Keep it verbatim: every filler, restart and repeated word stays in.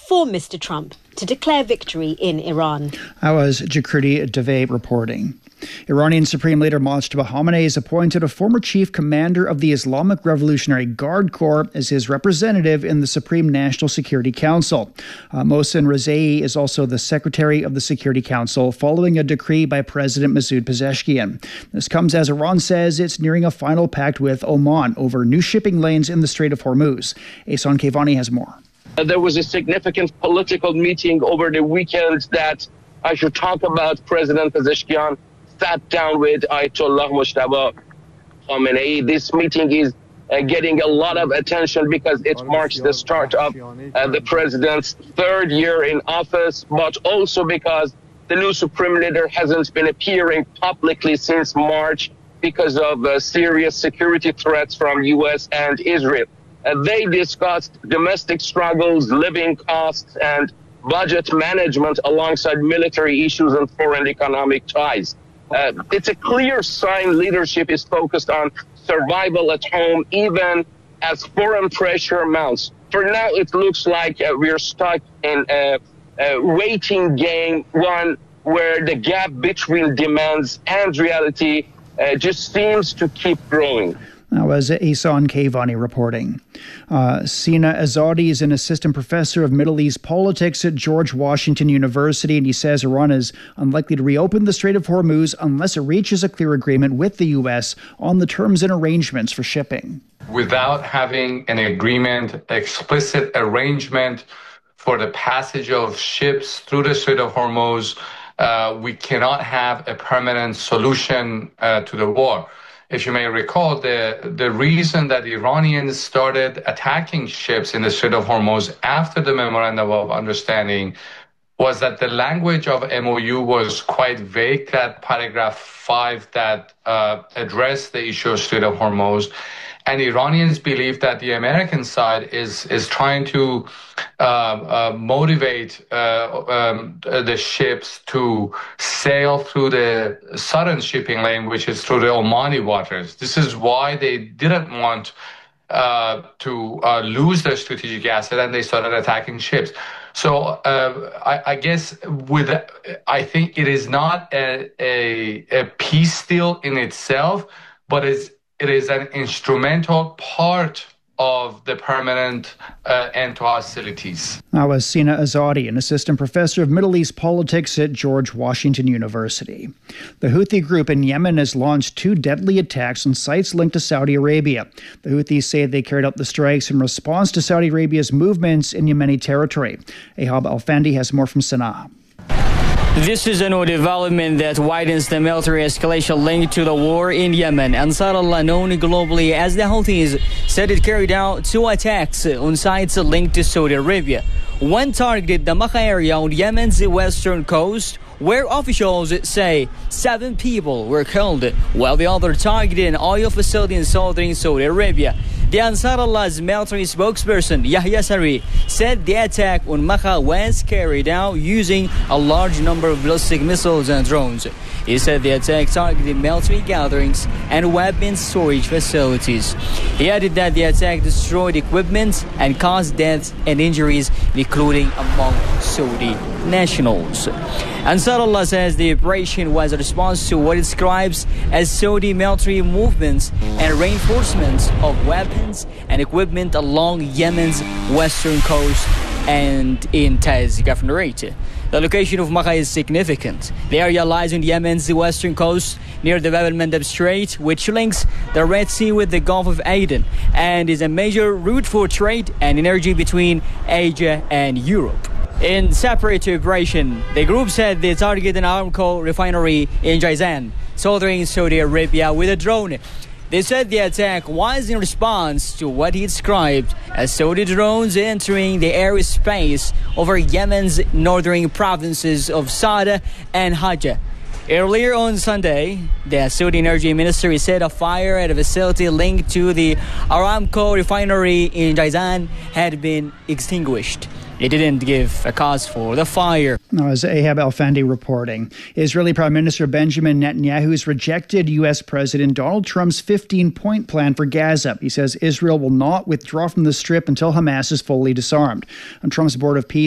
for Mister Trump to declare victory in Iran. That was Jakriti Dave reporting. Iranian Supreme Leader Mojtaba Khamenei has appointed a former chief commander of the Islamic Revolutionary Guard Corps as his representative in the Supreme National Security Council. Uh, Mohsen Rezai is also the secretary of the Security Council, following a decree by President Masoud Pezeshkian. This comes as Iran says it's nearing a final pact with Oman over new shipping lanes in the Strait of Hormuz. Ehsan Kevani has more. There was a significant political meeting over the weekend that I should talk about. President Pezeshkian sat down with Ayatollah Mojtaba Khamenei. This meeting is uh, getting a lot of attention because it marks the start of uh, the president's third year in office, but also because the new supreme leader hasn't been appearing publicly since March because of uh, serious security threats from U S and Israel. Uh, they discussed domestic struggles, living costs, and budget management alongside military issues and foreign economic ties. Uh, it's a clear sign leadership is focused on survival at home, even as foreign pressure mounts. For now, it looks like uh, we're stuck in a, a waiting game, one where the gap between demands and reality uh, just seems to keep growing. That was Ehsan Kevani reporting. Uh, Sina Azadi is an assistant professor of Middle East politics at George Washington University, and he says Iran is unlikely to reopen the Strait of Hormuz unless it reaches a clear agreement with the U S on the terms and arrangements for shipping. Without having an agreement, explicit arrangement for the passage of ships through the Strait of Hormuz, uh, we cannot have a permanent solution uh, to the war. If you may recall, the, the reason that Iranians started attacking ships in the Strait of Hormuz after the Memorandum of Understanding was that the language of M O U was quite vague, that paragraph five that uh, addressed the issue of Strait of Hormuz. And Iranians believe that the American side is, is trying to uh, uh, motivate uh, um, the ships to sail through the southern shipping lane, which is through the Omani waters. This is why they didn't want uh, to uh, lose their strategic asset, and they started attacking ships. So uh, I, I guess with I think it is not a, a, a peace deal in itself, but it's It is an instrumental part of the permanent uh, end to hostilities. That was Sina Azadi, an assistant professor of Middle East politics at George Washington University. The Houthi group in Yemen has launched two deadly attacks on sites linked to Saudi Arabia. The Houthis say they carried out the strikes in response to Saudi Arabia's movements in Yemeni territory. Ehab Alfandi has more from Sana'a. This is a new development that widens the military escalation linked to the war in Yemen. Ansarullah, known globally as the Houthis, said it carried out two attacks on sites linked to Saudi Arabia. One targeted the Makka area on Yemen's western coast, where officials say seven people were killed, while the other targeted an oil facility in southern Saudi Arabia. The Ansarullah's military spokesperson, Yahya Sari, said the attack on Makka was carried out using a large number of ballistic missiles and drones. He said the attack targeted military gatherings and weapons storage facilities. He added that the attack destroyed equipment and caused deaths and injuries, including among Saudi nationals. Ansarullah says the operation was a response to what it describes as Saudi military movements and reinforcements of weapons and equipment along Yemen's western coast and in Taiz Governorate. The location of Makka is significant. The area lies on Yemen's western coast near the Bab el-Mandeb Strait, which links the Red Sea with the Gulf of Aden and is a major route for trade and energy between Asia and Europe. In separate operation, the group said they targeted an Aramco refinery in Jizan, southern Saudi Arabia, with a drone. They said the attack was in response to what he described as Saudi drones entering the airspace over Yemen's northern provinces of Sada and Hajj. Earlier on Sunday, the Saudi Energy Ministry said a fire at a facility linked to the Aramco refinery in Jizan had been extinguished. It didn't give a cause for the fire. That was Ehab Alfandi reporting. Israeli Prime Minister Benjamin Netanyahu has rejected U S President Donald Trump's fifteen-point plan for Gaza. He says Israel will not withdraw from the Strip until Hamas is fully disarmed. On Trump's Board of Peace,